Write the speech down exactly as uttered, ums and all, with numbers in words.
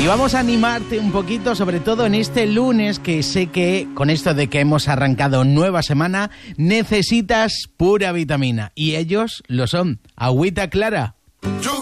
Y vamos a animarte un poquito, sobre todo en este lunes, que sé que con esto de que hemos arrancado nueva semana, necesitas pura vitamina. Y ellos lo son. Agüita Clara. Yo